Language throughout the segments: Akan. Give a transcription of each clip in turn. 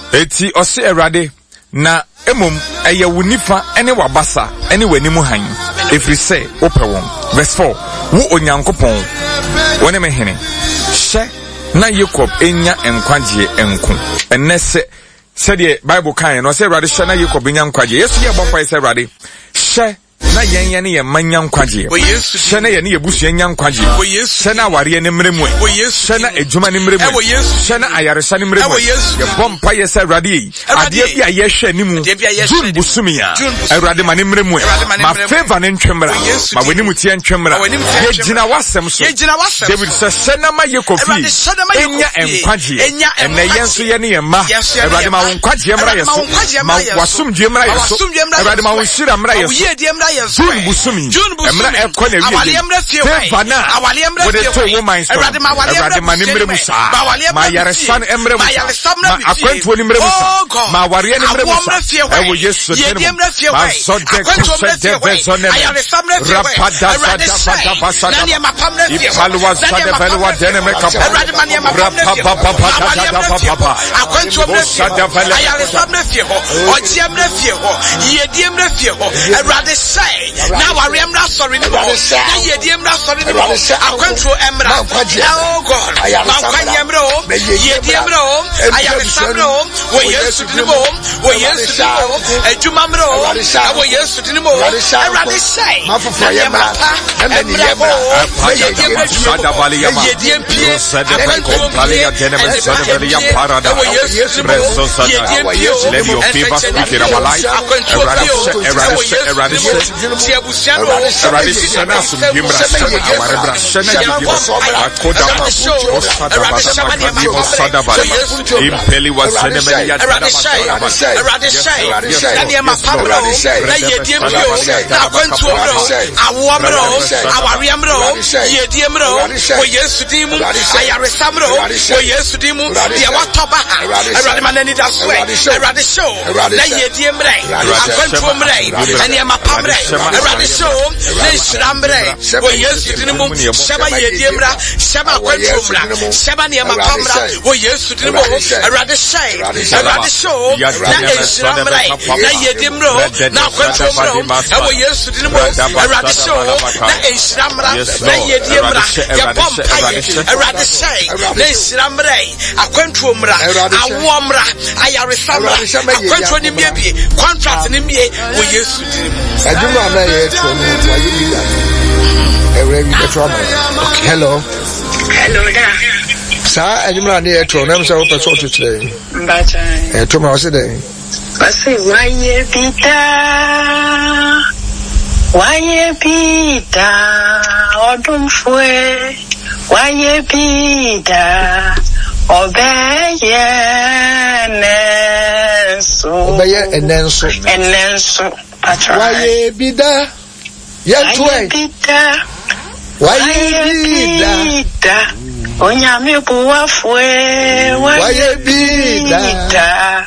eti ose Awurade na emom eye wunifa ene wabasa ene wanimu han efiri se opewon verse 4 wo onyankopon wone mehene hye na Jacob enya enkwagye enko enese said Bible kan no say Awurade hye na Jacob enya enkwagye yesu ye bofai say Awurade hye na yenya ne ye manya nkwagye hye na ye ne yebusu enya nkwagye hye na aware ne mremu hye na ejuma ne mremu hye na ayaresa ne mremu ye bompa ye say Awurade ade bi a ye hwe nimu June busumia Awurade ma ne mremu ma favor ne ntwemra ma wani mutie ntwemra ye gina wasem so David say hye na ma Jacob enya enkwagye ena yenso ye ne ye ma Awurade ma nkwagye mra ye so ma wasumdwe mra ye so Awurade ma wonshira mra ye so June busumi emra ekọ na wiye fevana wode to woman so Awurade ma nimre musa ma yaresan emre musa ma akwantuo nimre musa ma ware nimre musa ewo Yesu dinu ma so de kusede vezone rapada sada basada ipalwa sada velwa dene mekapa rapapa akwantuo sada velwa ayaresamre fie ho ojiemre fie ho yediemre fie ho Awurade now I am not sorry no more. I control Emra. Oh God. I am Emro. Yediemro. I am Samro. We yes to the home. We yes to the home. Jumamro. We yes to the home. I rather say. Emra. Rambre, we yes to the moon, Shaba Yediemra, Shaba Quentumra, Shaba Niamapamra, we yes to the moon, a rather shy, a rather show, Rambre, Yedimro, now Quentumro, and we yes to the moon, a rather show, Ramra, Yediemra, Yapom, a rather shy, Rambre, a Quentumra, a Womra, I are a Samra, a Quentum in me, contract in me, we yes to the moon. I do not know. Hello. Sir, and you are near to them, so for so today. But tomorrow, today. I say, why, Peter, or don't fue, why, Peter, obey, and then so. Why, Peter? Yes, why Peter? Onyame buwa fue. Why Peter?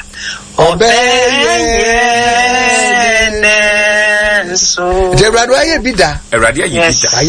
Obey. So. The Radia Bida. A radia, yes.